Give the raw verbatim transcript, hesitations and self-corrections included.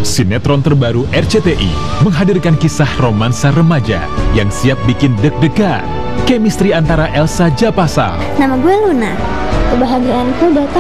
Sinetron terbaru R C T I menghadirkan kisah romansa remaja yang siap bikin deg-degan. Chemistry antara Elsa Djapasal. Nama gue Luna. Kebahagiaanku datang